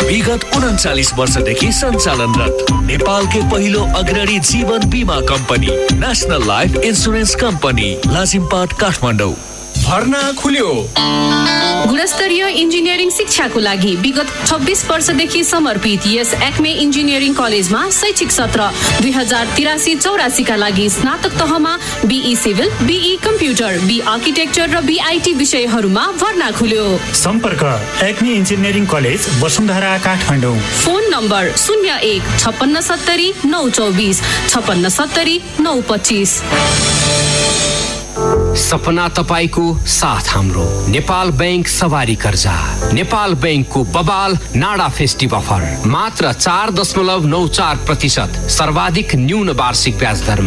विगत 39 वर्षदेखि सञ्चालनरत नेपालकै पहिलो अग्रणी जीवन बीमा company national life insurance company Lazimpat Kathmandu. भर्ना खुल्यो। गुणस्तरीय इन्जिनियरिङ शिक्षाको लागि विगत 26 वर्षदेखि समर्पित यस एक्मे इन्जिनियरिङ कलेजमा शैक्षिक सत्र 2083-84 का लागि स्नातक तहमा be civil, be computer, be architecture र बीआईटी विषयहरूमा भर्ना खुल्यो। सम्पर्क Acme engineering college Vasundhara Kathmandu. Phone number 01 5670 924 5670 925। सपना तपाईको साथ हाम्रो नेपाल बैंक सवारी कर्जा। नेपाल बैंकको बबाल नाडा फेस्टिभ अफर मात्र 4.94% सर्वाधिक न्यून वार्षिक ब्याज दरमा